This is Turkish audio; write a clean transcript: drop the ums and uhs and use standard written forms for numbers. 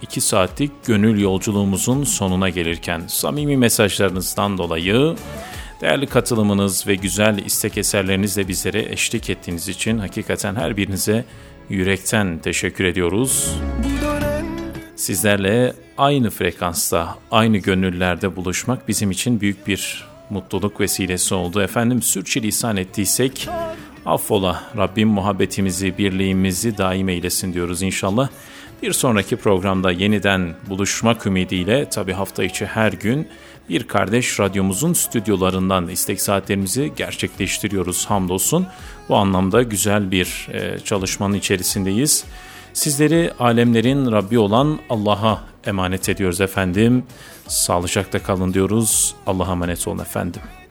2 saatlik gönül yolculuğumuzun sonuna gelirken samimi mesajlarınızdan dolayı, değerli katılımınız ve güzel istek eserlerinizle bizlere eşlik ettiğiniz için hakikaten her birinize yürekten teşekkür ediyoruz. Sizlerle aynı frekansta, aynı gönüllerde buluşmak bizim için büyük bir mutluluk vesilesi oldu. Efendim, sürçülisan ettiysek affola. Rabbim muhabbetimizi, birliğimizi daim eylesin diyoruz inşallah. Bir sonraki programda yeniden buluşmak ümidiyle, tabi hafta içi her gün bir kardeş radyomuzun stüdyolarından istek saatlerimizi gerçekleştiriyoruz hamdolsun. Bu anlamda güzel bir çalışmanın içerisindeyiz. Sizleri alemlerin Rabbi olan Allah'a emanet ediyoruz efendim. Sağlıcakla kalın diyoruz. Allah'a emanet olun efendim.